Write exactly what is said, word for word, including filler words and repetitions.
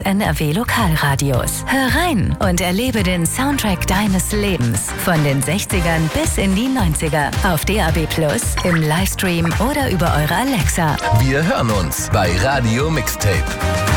N R W Lokalradios. Hör rein und erlebe den Soundtrack deines Lebens. Von den sechzigern bis in die neunziger. Auf D A B Plus, im Livestream oder über eure Alexa. Wir hören uns bei Radio Mixtape.